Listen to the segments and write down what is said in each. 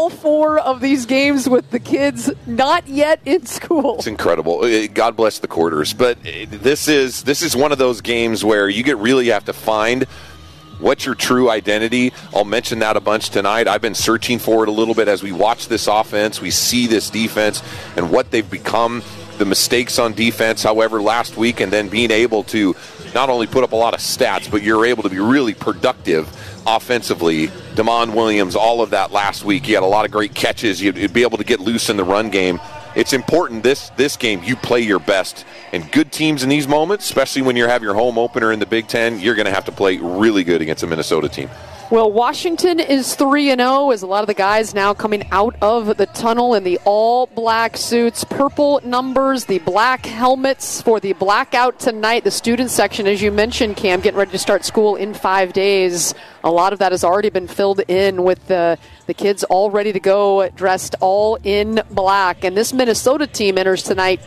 all 4 of these games with the kids not yet in school. It's incredible. God bless the quarters. But this is one of those games where you really have to find what's your true identity. I'll mention that a bunch tonight. I've been searching for it a little bit as we watch this offense. We see this defense and what they've become, the mistakes on defense, however, last week, and then being able to not only put up a lot of stats, but you're able to be really productive offensively. Damon Williams, all of that last week. He had a lot of great catches. You'd be able to get loose in the run game. It's important this game you play your best. And good teams in these moments, especially when you have your home opener in the Big Ten, you're going to have to play really good against a Minnesota team. Well, Washington is 3-0 as a lot of the guys now coming out of the tunnel in the all-black suits, purple numbers, the black helmets for the blackout tonight. The student section, as you mentioned, Cam, getting ready to start school in 5 days. A lot of that has already been filled in with the kids all ready to go, dressed all in black. And this Minnesota team enters tonight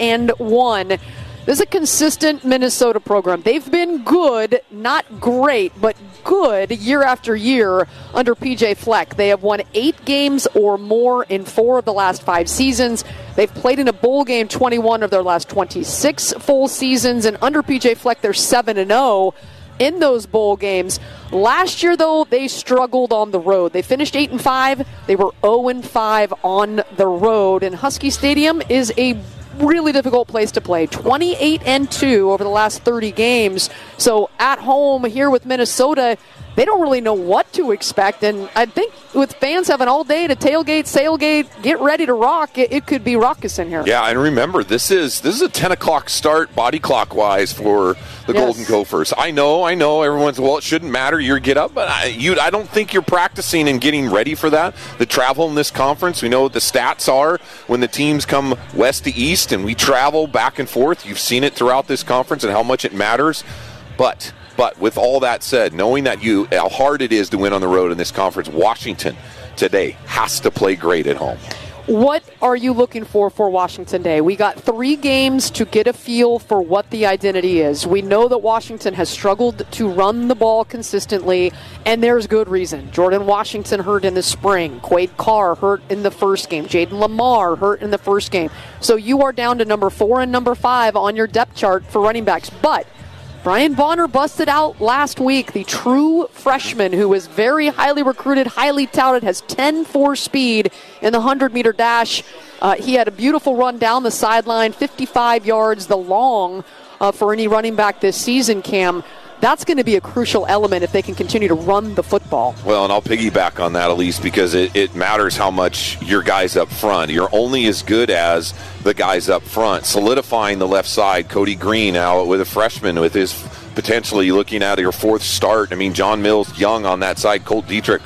2-1. This is a consistent Minnesota program. They've been good, not great, but good year after year under P.J. Fleck. They have won 8 games or more in 4 of the last 5 seasons. They've played in a bowl game 21 of their last 26 full seasons, and under P.J. Fleck, they're 7-0 in those bowl games. Last year, though, they struggled on the road. They finished 8-5. They were 0-5 on the road, and Husky Stadium is a really difficult place to play. 28-2 over the last 30 games. So at home here with Minnesota, they don't really know what to expect. And I think with fans having all day to tailgate, sailgate, get ready to rock, it could be raucous in here. Yeah, and remember, this is a 10 o'clock start body clock-wise for the Golden Gophers. I know. Everyone's, well, it shouldn't matter. You get up. But I don't think you're practicing and getting ready for that. The travel in this conference, we know what the stats are when the teams come west to east and we travel back and forth. You've seen it throughout this conference and how much it matters. But with all that said, knowing that how hard it is to win on the road in this conference, Washington today has to play great at home. What are you looking for Washington Day? We got 3 games to get a feel for what the identity is. We know that Washington has struggled to run the ball consistently, and there's good reason. Jordan Washington hurt in the spring. Quade Carr hurt in the first game. Jaden Lamar hurt in the first game. So you are down to number 4 and number 5 on your depth chart for running backs. But Brian Bonner busted out last week, the true freshman who was very highly recruited, highly touted, has 10.4 speed in the 100-meter dash. He had a beautiful run down the sideline, 55 yards, the long for any running back this season, Cam. That's going to be a crucial element if they can continue to run the football. Well, and I'll piggyback on that, Elise, because it matters how much your guys up front. You're only as good as the guys up front. Solidifying the left side, Cody Green out with a freshman with his potentially looking at your 4th start. I mean, John Mills young on that side, Colt Dietrich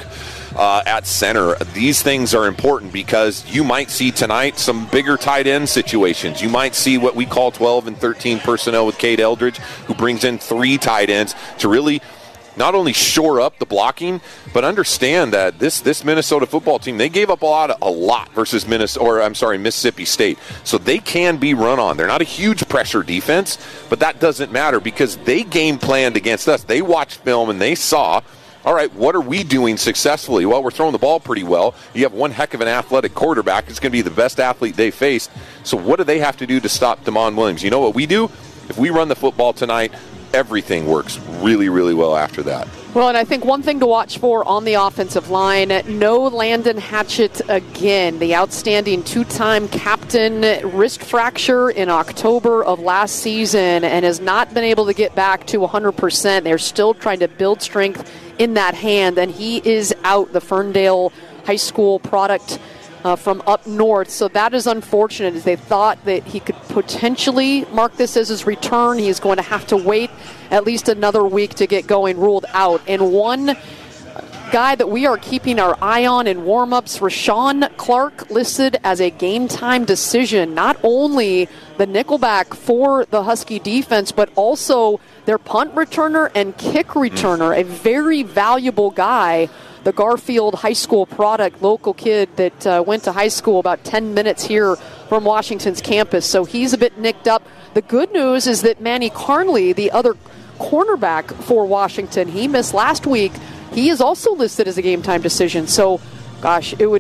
at center. These things are important because you might see tonight some bigger tight end situations. You might see what we call 12 and 13 personnel with Cade Eldridge, who brings in 3 tight ends to really not only shore up the blocking, but understand that this Minnesota football team, they gave up a lot versus Mississippi State. So they can be run on. They're not a huge pressure defense, but that doesn't matter because they game planned against us. They watched film and they saw, all right, what are we doing successfully? Well, we're throwing the ball pretty well. You have one heck of an athletic quarterback. It's going to be the best athlete they faced. So what do they have to do to stop Damon Williams? You know what we do? If we run the football tonight, everything works really, really well after that. Well, and I think one thing to watch for on the offensive line, no Landon Hatchett again. The outstanding 2-time captain, wrist fracture in October of last season and has not been able to get back to 100%. They're still trying to build strength in that hand, and he is out, the Ferndale High School product from up north. So that is unfortunate, as they thought that he could potentially mark this as his return. He is going to have to wait at least another week to get going, ruled out. And one guy that we are keeping our eye on in warm-ups, Rashawn Clark, listed as a game-time decision. Not only the nickelback for the Husky defense, but also their punt returner and kick returner, a very valuable guy. The Garfield High School product, local kid that went to high school about 10 minutes here from Washington's campus. So he's a bit nicked up. The good news is that Manny Carnley, the other cornerback for Washington, he missed last week. He is also listed as a game-time decision. So, gosh, it